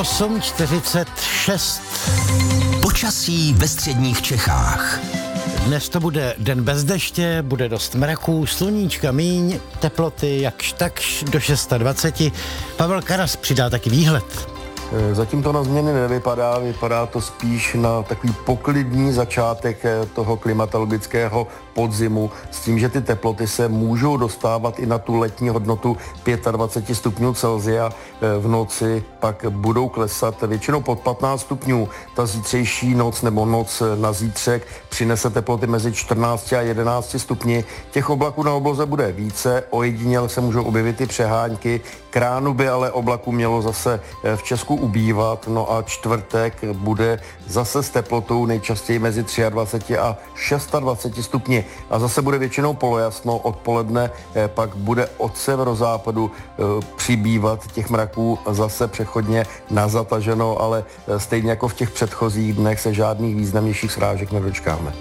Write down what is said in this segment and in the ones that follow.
8:46. Počasí ve středních Čechách. Dnes to bude den bez deště, bude dost mraků, sluníčka míň, teploty jakž takž do 26. Pavel Karas přidá taky výhled. Zatím to na změny nevypadá, vypadá to spíš na takový poklidný začátek toho klimatologického podzimu s tím, že ty teploty se můžou dostávat i na tu letní hodnotu 25 stupňů Celsia. V noci pak budou klesat většinou pod 15 stupňů. Ta zítřejší noc nebo noc na zítřek přinese teploty mezi 14 a 11 stupni. Těch oblaků na obloze bude více, ojediněle se můžou objevit i přehánky. K ránu by ale oblaků mělo zase v Česku ubývat, no a čtvrtek bude zase s teplotou nejčastěji mezi 23 a 26 stupni. A zase bude většinou polojasno, odpoledne pak bude od severozápadu přibývat těch mraků zase přechodně na zataženo, ale stejně jako v těch předchozích dnech se žádných významnějších srážek nedočkáme.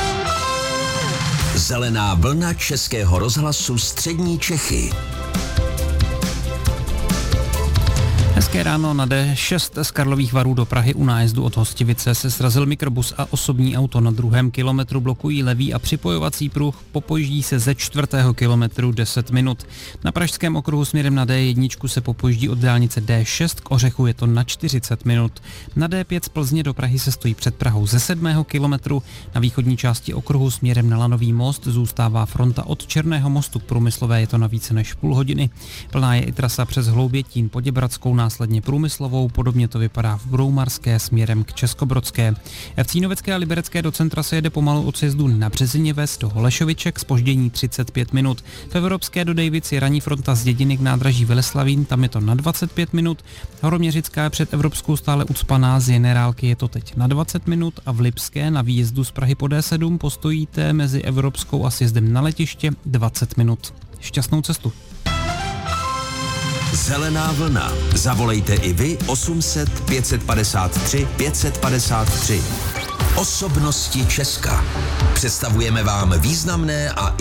Zelená vlna Českého rozhlasu Střední Čechy. Hezké ráno. Na D6 z Karlových Varů do Prahy u nájezdu od Hostivice se srazil mikrobus a osobní auto. Na 2. kilometru blokují levý a připojovací pruh, popoždí se ze 4. kilometru 10 minut. Na pražském okruhu směrem na D1 se popoždí od dálnice D6 k Ořechu, je to na 40 minut. Na D5 z Plzně do Prahy se stojí před Prahou ze 7. kilometru. Na východní části okruhu směrem na Lanový most zůstává fronta od Černého mostu k Průmyslové, je to na více než půl hodiny. Plná je i trasa přes Hloubětín, Poděbradskou, následně Průmyslovou, podobně to vypadá v Broumarské směrem k Českobrodské. V Cínovecké a Liberecké do centra se jede pomalu od sjezdu na Březiněves do Holešoviček, zpoždění 35 minut. V Evropské do Davic je ranní fronta z Dědiny k nádraží Veleslavín, tam je to na 25 minut. Horoměřická je před Evropskou stále ucpaná, z Generálky je to teď na 20 minut a v Lipské na výjezdu z Prahy po D7 postojíte mezi Evropskou a sjezdem na letiště 20 minut. Šťastnou cestu. Zelená vlna. Zavolejte i vy 800 553 553. Osobnosti Česka. Představujeme vám významné a